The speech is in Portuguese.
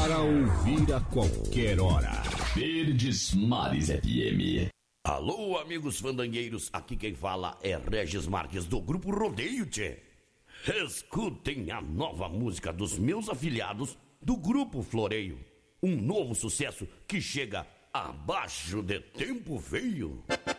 Para ouvir a qualquer hora. Verdes Mares FM. Alô, amigos fandangueiros, aqui quem fala é Regis Marques do Grupo Rodeio, tchê. Escutem a nova música dos meus afiliados do Grupo Floreio. Um novo sucesso que chega abaixo de tempo feio.